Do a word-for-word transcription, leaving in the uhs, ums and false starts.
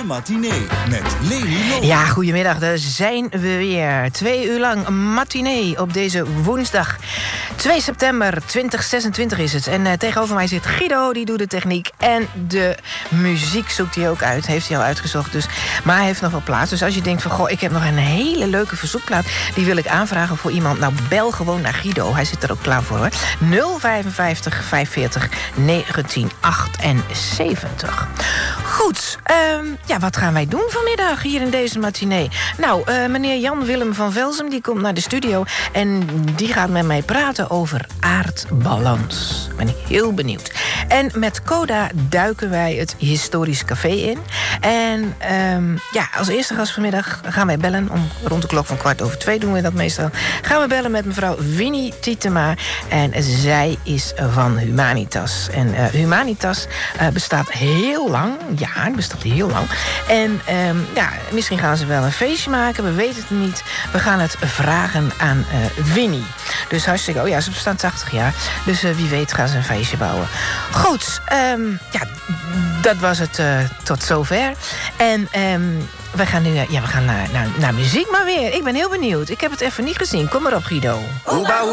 matinee met Lely Lo. Ja, goedemiddag. Daar zijn we weer. Twee uur lang matinee op deze woensdag. twee september tweeduizend zesentwintig is het. En uh, tegenover mij zit Guido, die doet de techniek. En de muziek zoekt hij ook uit. Heeft hij al uitgezocht. Dus, maar hij heeft nog wel plaats. Dus als je denkt van, goh, ik heb nog een hele leuke verzoekplaat. Die wil ik aanvragen voor iemand. Nou, bel gewoon naar Guido. Hij zit er ook klaar voor, hoor. nul vijfenvijftig vijfenveertig negentien achtenzeventig. Goed, um, ja, wat gaan wij doen vanmiddag hier in deze matinee? Nou, uh, meneer Jan Willem van Velzen, die komt naar de studio. En die gaat met mij praten over aardbalans. Ik ben heel benieuwd. En met Coda duiken wij het historisch café in. En um, ja, als eerste gast vanmiddag gaan wij bellen. Om rond de klok van kwart over twee doen we dat meestal. Gaan we bellen met mevrouw Winnie Tietema. En zij is van Humanitas. En uh, Humanitas uh, bestaat heel lang. Ja, het bestaat heel lang. En um, ja, misschien gaan ze wel een feestje maken. We weten het niet. We gaan het vragen aan uh, Winnie. Dus hartstikke... Oh ja, ze bestaan tachtig jaar. Dus uh, wie weet gaan ze een feestje bouwen. Goed, um, ja, dat was het uh, tot zover. En um, we gaan nu uh, ja, we gaan naar, naar, naar muziek maar weer. Ik ben heel benieuwd. Ik heb het even niet gezien. Kom maar op, Guido. Oeba,